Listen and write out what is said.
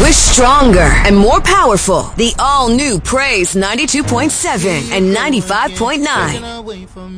We're stronger and more powerful. The all-new Praise 92.7 and 95.9.